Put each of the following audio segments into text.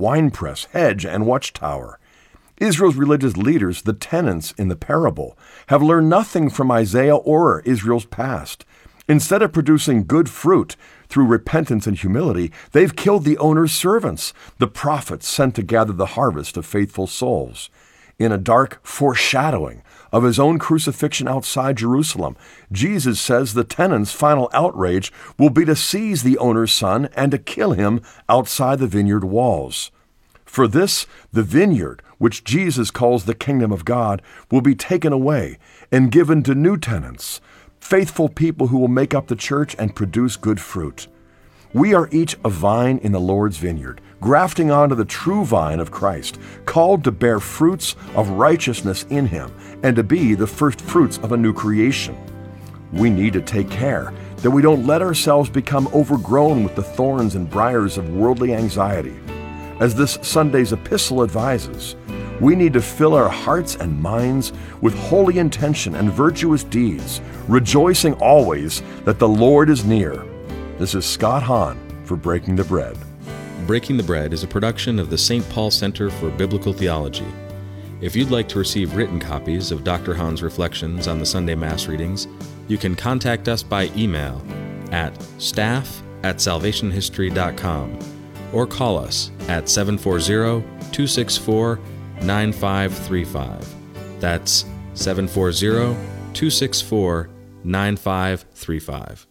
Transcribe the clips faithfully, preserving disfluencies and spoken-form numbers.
winepress, hedge, and watchtower. Israel's religious leaders, the tenants in the parable, have learned nothing from Isaiah or Israel's past. Instead of producing good fruit through repentance and humility, they've killed the owner's servants, the prophets sent to gather the harvest of faithful souls. In a dark foreshadowing of his own crucifixion outside Jerusalem, Jesus says the tenant's final outrage will be to seize the owner's son and to kill him outside the vineyard walls. For this, the vineyard, which Jesus calls the kingdom of God, will be taken away and given to new tenants, faithful people who will make up the church and produce good fruit. We are each a vine in the Lord's vineyard, grafting onto the true vine of Christ, called to bear fruits of righteousness in Him and to be the first fruits of a new creation. We need to take care that we don't let ourselves become overgrown with the thorns and briars of worldly anxiety. As this Sunday's epistle advises, we need to fill our hearts and minds with holy intention and virtuous deeds, rejoicing always that the Lord is near. This is Scott Hahn for Breaking the Bread. Breaking the Bread is a production of the Saint Paul Center for Biblical Theology. If you'd like to receive written copies of Doctor Hahn's reflections on the Sunday Mass readings, you can contact us by email at staff at salvation history dot com or call us at seven four zero, two six four, nine five three five. That's seven four zero, two six four, nine five three five.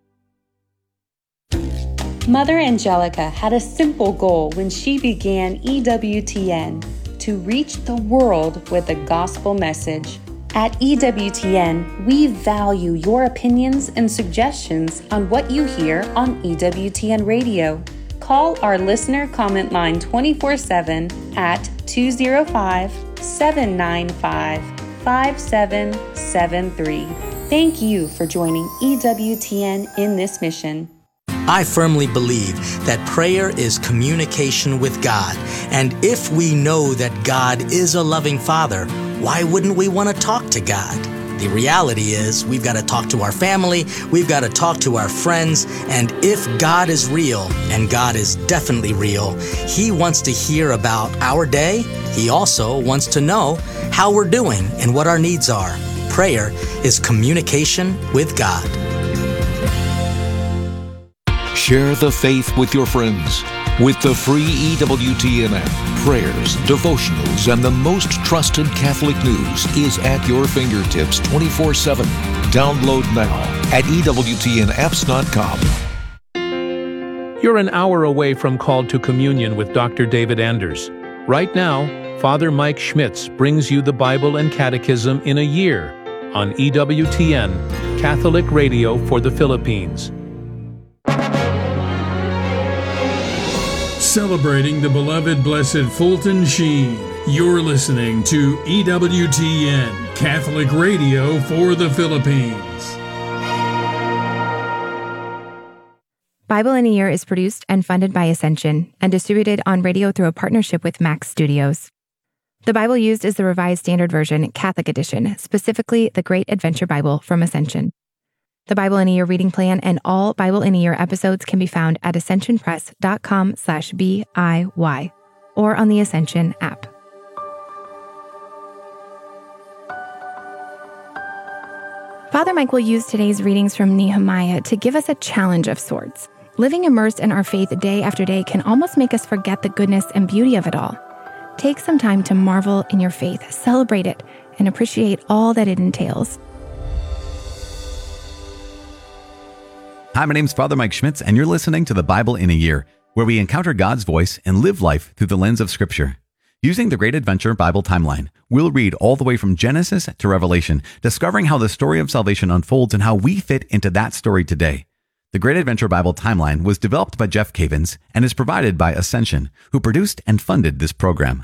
Mother Angelica had a simple goal when she began E W T N, to reach the world with the gospel message. At E W T N, we value your opinions and suggestions on what you hear on E W T N Radio. Call our listener comment line twenty-four seven at two oh five, seven nine five, five seven seven three. Thank you for joining E W T N in this mission. I firmly believe that prayer is communication with God. And if we know that God is a loving Father, why wouldn't we want to talk to God? The reality is we've got to talk to our family, we've got to talk to our friends, and if God is real, and God is definitely real, He wants to hear about our day. He also wants to know how we're doing and what our needs are. Prayer is communication with God. Share the faith with your friends with the free E W T N app. Prayers, devotionals, and the most trusted Catholic news is at your fingertips twenty-four seven. Download now at E W T N apps dot com. You're an hour away from Called to Communion with Doctor David Anders. Right now, Father Mike Schmitz brings you the Bible and Catechism in a year on E W T N, Catholic Radio for the Philippines. Celebrating the beloved Blessed Fulton Sheen, you're listening to E W T N, Catholic Radio for the Philippines. Bible in a Year is produced and funded by Ascension and distributed on radio through a partnership with Max Studios. The Bible used is the Revised Standard Version, Catholic Edition, specifically the Great Adventure Bible from Ascension. The Bible in a Year reading plan and all Bible in a Year episodes can be found at ascensionpress.com slash BIY or on the Ascension app. Father Mike will use today's readings from Nehemiah to give us a challenge of sorts. Living immersed in our faith day after day can almost make us forget the goodness and beauty of it all. Take some time to marvel in your faith, celebrate it, and appreciate all that it entails. Hi, my name's Father Mike Schmitz, and you're listening to the Bible in a Year, where we encounter God's voice and live life through the lens of Scripture. Using the Great Adventure Bible Timeline, we'll read all the way from Genesis to Revelation, discovering how the story of salvation unfolds and how we fit into that story today. The Great Adventure Bible Timeline was developed by Jeff Cavins and is provided by Ascension, who produced and funded this program.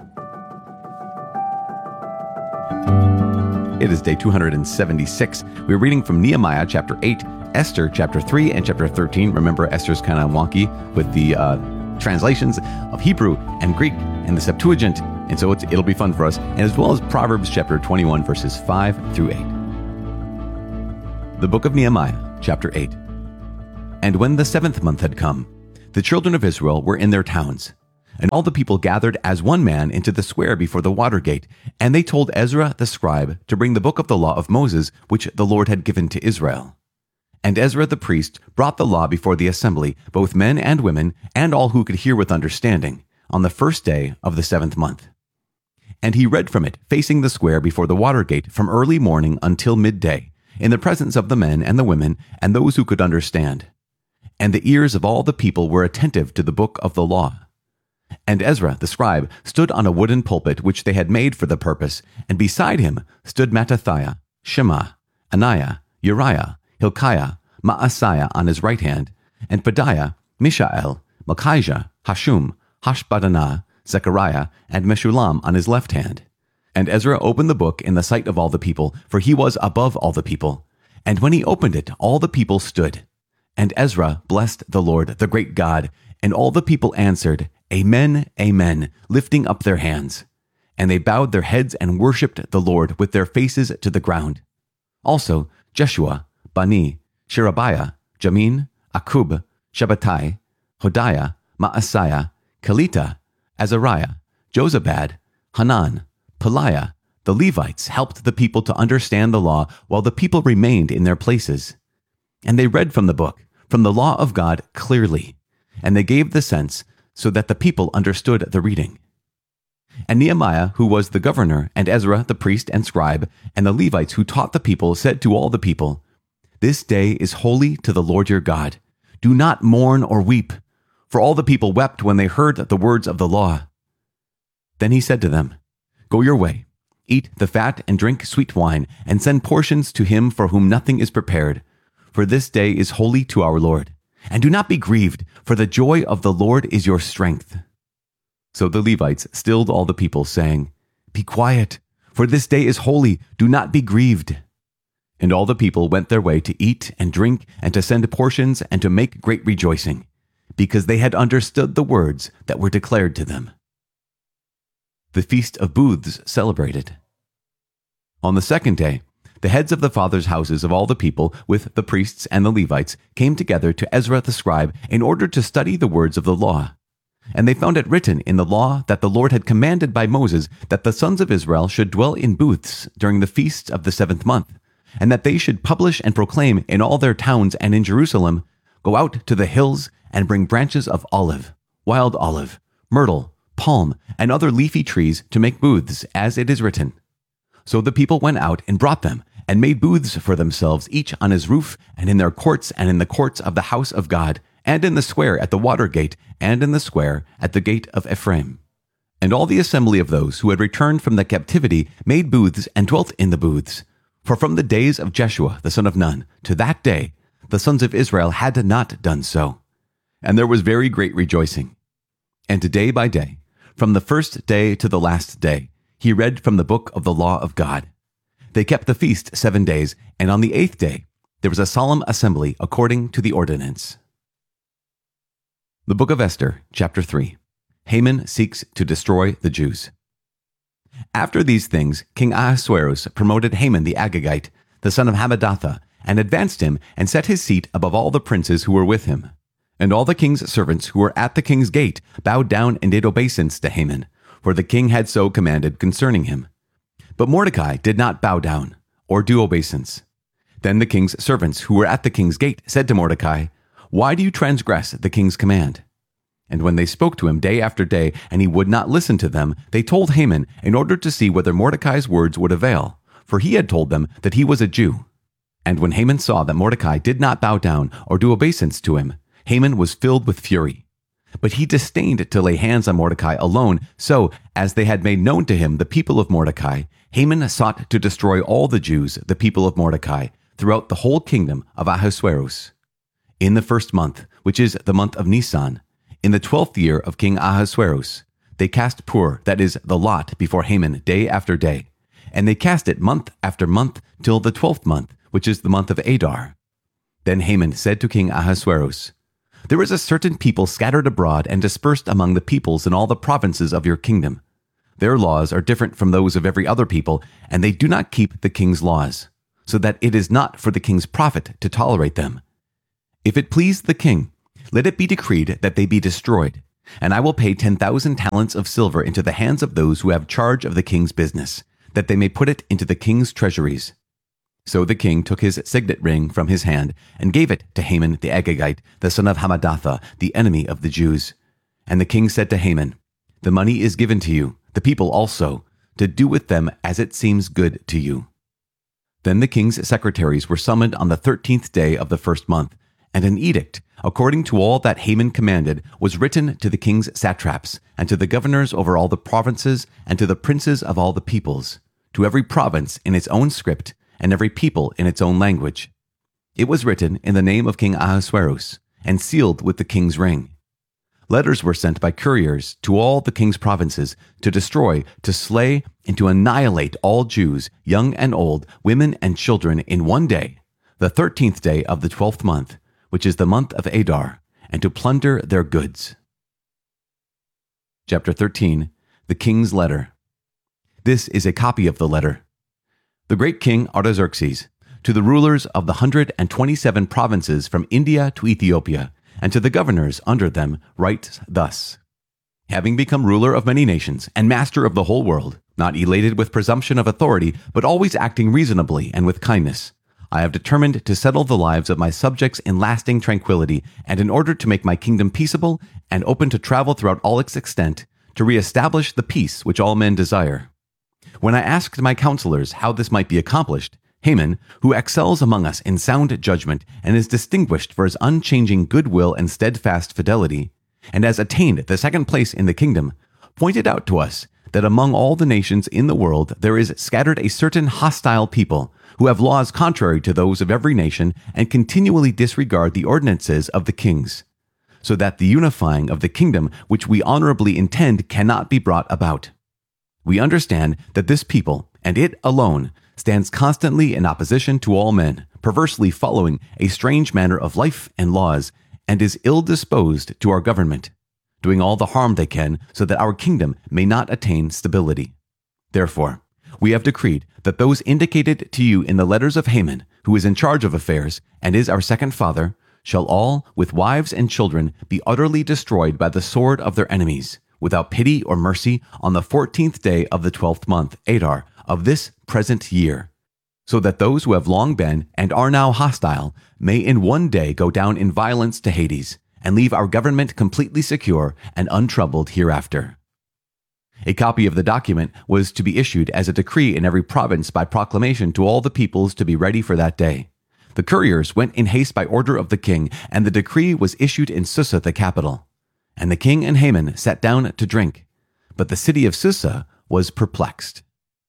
It is day two hundred seventy-six. We're reading from Nehemiah chapter eight, Esther chapter three, and chapter thirteen. Remember, Esther's kind of wonky with the uh, translations of Hebrew and Greek and the Septuagint, and so it's, it'll be fun for us, and as well as Proverbs chapter twenty-one, verses five through eight. The book of Nehemiah, chapter eight. And when the seventh month had come, the children of Israel were in their towns. And all the people gathered as one man into the square before the water gate, and they told Ezra the scribe to bring the book of the law of Moses, which the Lord had given to Israel. And Ezra the priest brought the law before the assembly, both men and women, and all who could hear with understanding, on the first day of the seventh month. And he read from it, facing the square before the water gate, from early morning until midday, in the presence of the men and the women, and those who could understand. And the ears of all the people were attentive to the book of the law. And Ezra the scribe stood on a wooden pulpit which they had made for the purpose, and beside him stood Mattithiah, Shema, Ananiah, Uriah, Hilkiah, Maaseiah on his right hand, and Pedaiah, Mishael, Malchijah, Hashum, Hashbaddanah, Zechariah, and Meshullam on his left hand. And Ezra opened the book in the sight of all the people, for he was above all the people. And when he opened it, all the people stood. And Ezra blessed the Lord, the great God, and all the people answered, Amen, Amen, lifting up their hands. And they bowed their heads and worshipped the Lord with their faces to the ground. Also Jeshua, Bani, Sherebiah, Jamin, Akub, Shabbatai, Hodiah, Maaseiah, Kelita, Azariah, Jozabad, Hanan, Peliah, the Levites helped the people to understand the law while the people remained in their places. And they read from the book, from the law of God clearly, and they gave the sense so that the people understood the reading. And Nehemiah, who was the governor, and Ezra the priest and scribe, and the Levites who taught the people, said to all the people, This day is holy to the Lord your God. Do not mourn or weep. For all the people wept when they heard the words of the law. Then he said to them, Go your way, eat the fat and drink sweet wine, and send portions to him for whom nothing is prepared. For this day is holy to our Lord. And do not be grieved, for the joy of the Lord is your strength. So the Levites stilled all the people, saying, Be quiet, for this day is holy. Do not be grieved. And all the people went their way to eat and drink, and to send portions, and to make great rejoicing, because they had understood the words that were declared to them. The Feast of Booths celebrated. On the second day, the heads of the fathers' houses of all the people, with the priests and the Levites, came together to Ezra the scribe in order to study the words of the law. And they found it written in the law that the Lord had commanded by Moses that the sons of Israel should dwell in booths during the feast of the seventh month, and that they should publish and proclaim in all their towns and in Jerusalem, Go out to the hills and bring branches of olive, wild olive, myrtle, palm, and other leafy trees to make booths, as it is written. So the people went out and brought them, and made booths for themselves, each on his roof, and in their courts, and in the courts of the house of God, and in the square at the water gate, and in the square at the gate of Ephraim. And all the assembly of those who had returned from the captivity made booths and dwelt in the booths. For from the days of Jeshua the son of Nun to that day, the sons of Israel had not done so. And there was very great rejoicing. And day by day, from the first day to the last day, he read from the book of the law of God. They kept the feast seven days, and on the eighth day there was a solemn assembly according to the ordinance. The Book of Esther, chapter three. Haman seeks to destroy the Jews. After these things, King Ahasuerus promoted Haman the Agagite, the son of Hammedatha, and advanced him and set his seat above all the princes who were with him. And all the king's servants who were at the king's gate bowed down and did obeisance to Haman, for the king had so commanded concerning him. But Mordecai did not bow down or do obeisance. Then the king's servants who were at the king's gate said to Mordecai, Why do you transgress the king's command? And when they spoke to him day after day, and he would not listen to them, they told Haman in order to see whether Mordecai's words would avail, for he had told them that he was a Jew. And when Haman saw that Mordecai did not bow down or do obeisance to him, Haman was filled with fury. But he disdained to lay hands on Mordecai alone, so, as they had made known to him the people of Mordecai, Haman sought to destroy all the Jews, the people of Mordecai, throughout the whole kingdom of Ahasuerus. In the first month, which is the month of Nisan, in the twelfth year of King Ahasuerus, they cast pur, that is, the lot, before Haman day after day, and they cast it month after month till the twelfth month, which is the month of Adar. Then Haman said to King Ahasuerus, There is a certain people scattered abroad and dispersed among the peoples in all the provinces of your kingdom. Their laws are different from those of every other people, and they do not keep the king's laws, so that it is not for the king's profit to tolerate them. If it please the king, let it be decreed that they be destroyed, And I will pay ten thousand talents of silver into the hands of those who have charge of the king's business, that they may put it into the king's treasuries. So the king took his signet ring from his hand and gave it to Haman the Agagite, the son of Hammedatha, the enemy of the Jews. And the king said to Haman, The money is given to you, the people also, to do with them as it seems good to you. Then the king's secretaries were summoned on the thirteenth day of the first month, and an edict, according to all that Haman commanded, was written to the king's satraps, and to the governors over all the provinces, and to the princes of all the peoples, to every province in its own script, and every people in its own language. It was written in the name of King Ahasuerus, and sealed with the king's ring. Letters were sent by couriers to all the king's provinces to destroy, to slay, and to annihilate all Jews, young and old, women and children, in one day, the thirteenth day of the twelfth month, which is the month of Adar, and to plunder their goods. Chapter thirteen. The King's Letter. This is a copy of the letter. The great king Artaxerxes, to the rulers of the hundred and twenty-seven provinces from India to Ethiopia, and to the governors under them, writes thus. Having become ruler of many nations, and master of the whole world, not elated with presumption of authority, but always acting reasonably and with kindness, I have determined to settle the lives of my subjects in lasting tranquility, and in order to make my kingdom peaceable and open to travel throughout all its extent, to reestablish the peace which all men desire. When I asked my counselors how this might be accomplished, Haman, who excels among us in sound judgment and is distinguished for his unchanging goodwill and steadfast fidelity, and has attained the second place in the kingdom, pointed out to us that among all the nations in the world there is scattered a certain hostile people who have laws contrary to those of every nation and continually disregard the ordinances of the kings, so that the unifying of the kingdom which we honorably intend cannot be brought about. We understand that this people, and it alone, stands constantly in opposition to all men, perversely following a strange manner of life and laws, and is ill-disposed to our government, doing all the harm they can so that our kingdom may not attain stability. Therefore, we have decreed that those indicated to you in the letters of Haman, who is in charge of affairs and is our second father, shall all, with wives and children, be utterly destroyed by the sword of their enemies, without pity or mercy, on the fourteenth day of the twelfth month, Adar, of this present year, so that those who have long been and are now hostile may in one day go down in violence to Hades, and leave our government completely secure and untroubled hereafter. A copy of the document was to be issued as a decree in every province by proclamation to all the peoples to be ready for that day. The couriers went in haste by order of the king, and the decree was issued in Susa the capital. And the king and Haman sat down to drink, but the city of Susa was perplexed.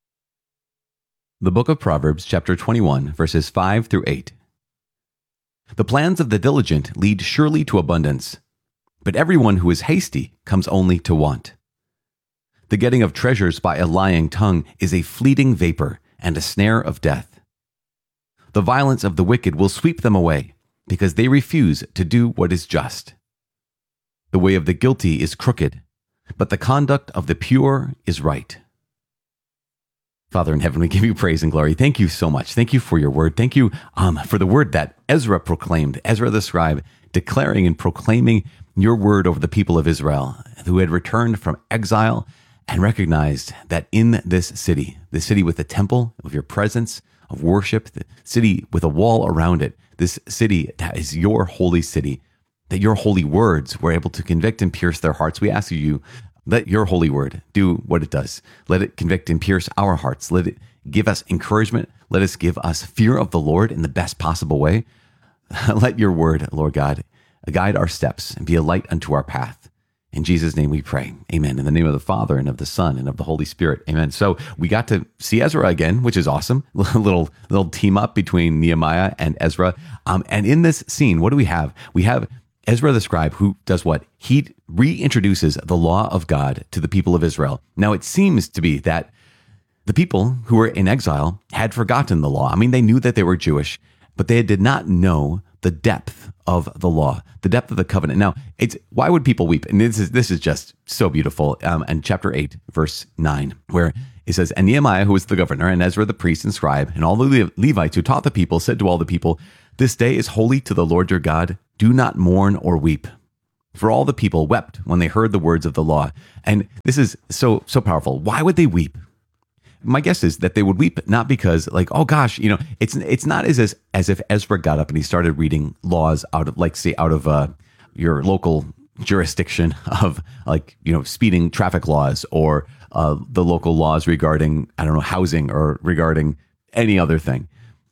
The book of Proverbs, chapter twenty-one, verses five through eight. The plans of the diligent lead surely to abundance, but everyone who is hasty comes only to want. The getting of treasures by a lying tongue is a fleeting vapor and a snare of death. The violence of the wicked will sweep them away, because they refuse to do what is just. The way of the guilty is crooked, but the conduct of the pure is right. Father in heaven, we give you praise and glory. Thank you so much. Thank you for your word. Thank you um, for the word that Ezra proclaimed, Ezra the scribe, declaring and proclaiming your word over the people of Israel who had returned from exile and recognized that in this city, the city with the temple of your presence, of worship, the city with a wall around it, this city that is your holy city, that your holy words were able to convict and pierce their hearts. We ask you, let your holy word do what it does. Let it convict and pierce our hearts. Let it give us encouragement. Let us give us fear of the Lord in the best possible way. Let your word, Lord God, guide our steps and be a light unto our path. In Jesus' name we pray. Amen. In the name of the Father and of the Son and of the Holy Spirit. Amen. So we got to see Ezra again, which is awesome. little little team up between Nehemiah and Ezra. Um, and in this scene, what do we have? We have Ezra the scribe, who does what? He reintroduces the law of God to the people of Israel. Now, it seems to be that the people who were in exile had forgotten the law. I mean, they knew that they were Jewish, but they did not know the depth of the law, the depth of the covenant. Now, it's why would people weep? And this is this is just so beautiful. Um, and chapter eight, verse nine, where it says, "And Nehemiah, who was the governor, and Ezra the priest and scribe, and all the Levites who taught the people, said to all the people, 'This day is holy to the Lord your God. Do not mourn or weep.' For all the people wept when they heard the words of the law. And this is so, so powerful. Why would they weep? My guess is that they would weep not because like, oh gosh, you know, it's it's not as as, as if Ezra got up and he started reading laws out of like, say, out of uh, your local jurisdiction of like, you know, speeding traffic laws or uh, the local laws regarding, I don't know, housing or regarding any other thing.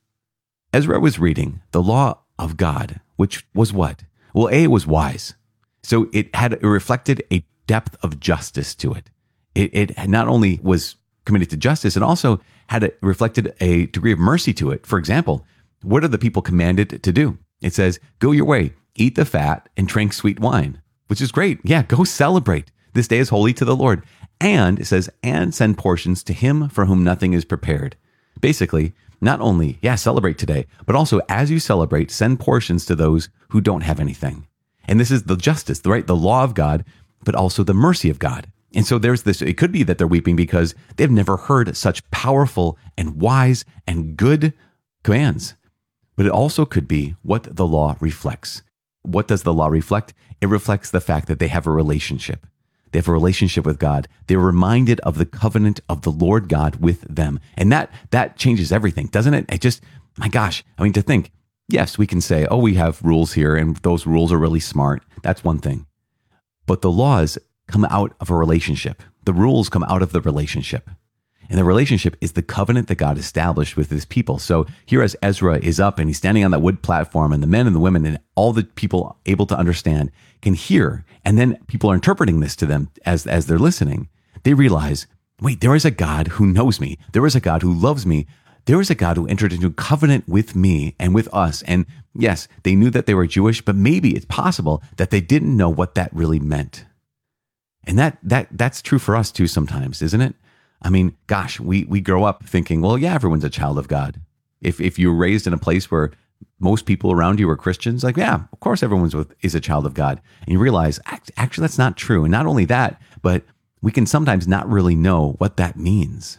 Ezra was reading the law of God, which was what? Well, A, it was wise. So it had it reflected a depth of justice to it. It, it not only was committed to justice, it also had a, reflected a degree of mercy to it. For example, what are the people commanded to do? It says, go your way, eat the fat and drink sweet wine, which is great. Yeah, go celebrate. This day is holy to the Lord. And it says, and send portions to him for whom nothing is prepared. Basically, not only, yeah, celebrate today, but also as you celebrate, send portions to those who don't have anything. And this is the justice, right? The law of God, but also the mercy of God. And so there's this, it could be that they're weeping because they've never heard such powerful and wise and good commands. But it also could be what the law reflects. What does the law reflect? It reflects the fact that they have a relationship. They have a relationship with God. They're reminded of the covenant of the Lord God with them. And that that changes everything, doesn't it? It just, my gosh, I mean, to think, yes, we can say, oh, we have rules here and those rules are really smart. That's one thing. But the laws come out of a relationship. The rules come out of the relationship. And the relationship is the covenant that God established with his people. So here as Ezra is up and he's standing on that wood platform and the men and the women and all the people able to understand can hear. And then people are interpreting this to them as, as they're listening. They realize, wait, there is a God who knows me. There is a God who loves me. There is a God who entered into covenant with me and with us. And yes, they knew that they were Jewish, but maybe it's possible that they didn't know what that really meant. And that that that's true for us too sometimes, isn't it? I mean, gosh, we we grow up thinking, well, yeah, everyone's a child of God. If if you're raised in a place where most people around you are Christians, like, yeah, of course everyone's with, is a child of God. And you realize, actually, that's not true. And not only that, but we can sometimes not really know what that means.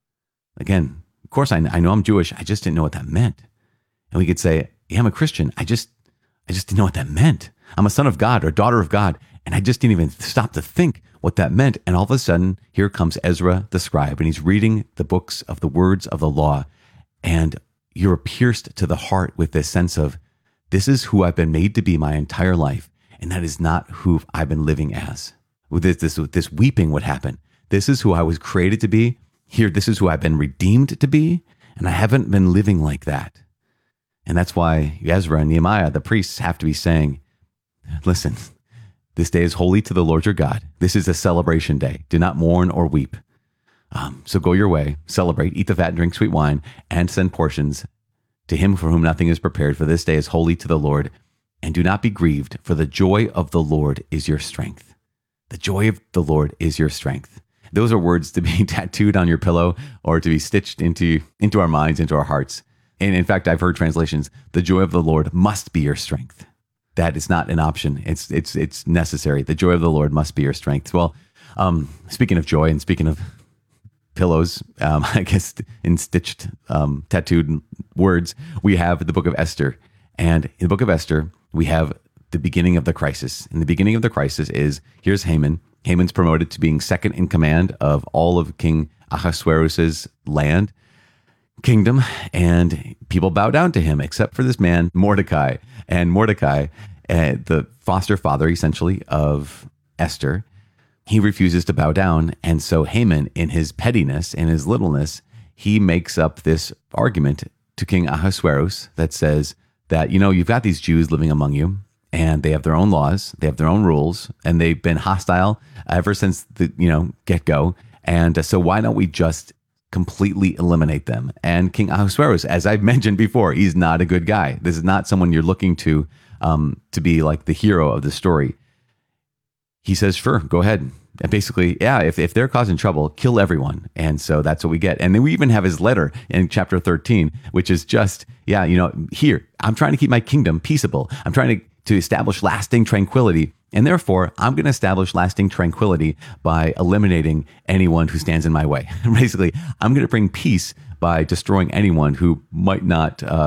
Again, of course, I, I know I'm Jewish. I just didn't know what that meant. And we could say, yeah, I'm a Christian. I just I just didn't know what that meant. I'm a son of God or a daughter of God. And I just didn't even stop to think what that meant. And all of a sudden, here comes Ezra the scribe, and he's reading the books of the words of the law. And you're pierced to the heart with this sense of, this is who I've been made to be my entire life. And that is not who I've been living as. With this, this, this weeping would happen. This is who I was created to be. Here, this is who I've been redeemed to be. And I haven't been living like that. And that's why Ezra and Nehemiah, the priests, have to be saying, listen, this day is holy to the Lord your God. This is a celebration day. Do not mourn or weep. Um, so go your way, celebrate, eat the fat and drink sweet wine, and send portions to him for whom nothing is prepared. For this day is holy to the Lord. And do not be grieved, for the joy of the Lord is your strength. The joy of the Lord is your strength. Those are words to be tattooed on your pillow or to be stitched into, into our minds, into our hearts. And in fact, I've heard translations, the joy of the Lord must be your strength. That is not an option. It's it's it's necessary. The joy of the Lord must be your strength. Well, um, speaking of joy and speaking of pillows, um, I guess in stitched, um, tattooed words, we have the book of Esther. And in the book of Esther, we have the beginning of the crisis. And the beginning of the crisis is, here's Haman. Haman's promoted to being second in command of all of King Ahasuerus' land, kingdom, and people bow down to him, except for this man, Mordecai. And Mordecai, uh, the foster father, essentially, of Esther, he refuses to bow down. And so Haman, in his pettiness, in his littleness, he makes up this argument to King Ahasuerus that says that, you know, you've got these Jews living among you, and they have their own laws, they have their own rules, and they've been hostile ever since the, you know, get-go. And uh, so why don't we just completely eliminate them? And King Ahasuerus, as I've mentioned before, he's not a good guy. This is not someone you're looking to um, to be like the hero of the story. He says, sure, go ahead. And basically, yeah, if, if they're causing trouble, kill everyone. And so that's what we get. And then we even have his letter in chapter thirteen, which is just, yeah, you know, here, I'm trying to keep my kingdom peaceable. I'm trying to, to establish lasting tranquility. And therefore, I'm going to establish lasting tranquility by eliminating anyone who stands in my way. Basically, I'm going to bring peace by destroying anyone who might not uh,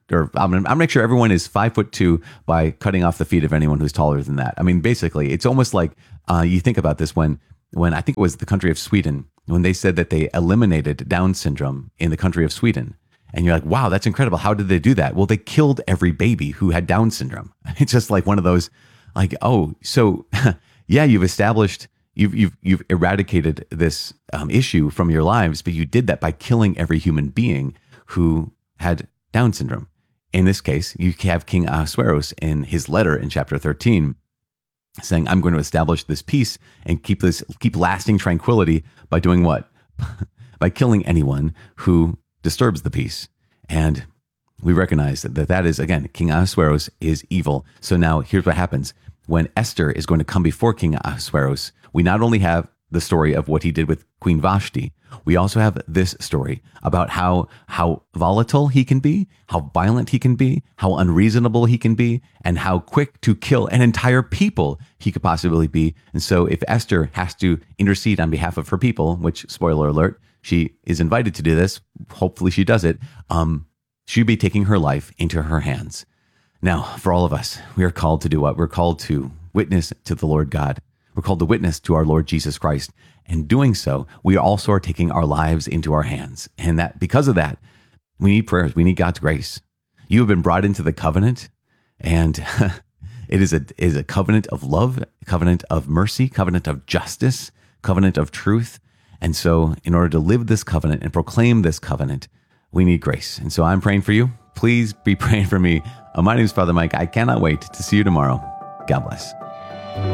or I'm going to make sure everyone is five foot two by cutting off the feet of anyone who's taller than that. I mean, basically, it's almost like uh, you think about this when, when I think it was the country of Sweden, when they said that they eliminated Down syndrome in the country of Sweden. And you're like, wow, that's incredible. How did they do that? Well, they killed every baby who had Down syndrome. It's just like one of those, like, oh, so yeah, you've established, you've you've you've eradicated this um, issue from your lives, but you did that by killing every human being who had Down syndrome. In this case, you have King Ahasuerus in his letter in chapter thirteen, saying, I'm going to establish this peace and keep this keep lasting tranquility by doing what? By killing anyone who disturbs the peace. And we recognize that, that that is, again, King Ahasuerus is evil. So now here's what happens. When Esther is going to come before King Ahasuerus, we not only have the story of what he did with Queen Vashti, we also have this story about how how volatile he can be, how violent he can be, how unreasonable he can be, and how quick to kill an entire people he could possibly be. And so if Esther has to intercede on behalf of her people, which, spoiler alert, she is invited to do this, hopefully she does it, um, she'd be taking her life into her hands. Now, for all of us, we are called to do what? We're called to witness to the Lord God. We're called to witness to our Lord Jesus Christ. And doing so, we also are taking our lives into our hands. And that because of that, we need prayers. We need God's grace. You have been brought into the covenant, and it is a, it is a covenant of love, covenant of mercy, covenant of justice, covenant of truth. And so in order to live this covenant and proclaim this covenant, we need grace. And so I'm praying for you. Please be praying for me. Uh, my name is Father Mike. I cannot wait to see you tomorrow. God bless.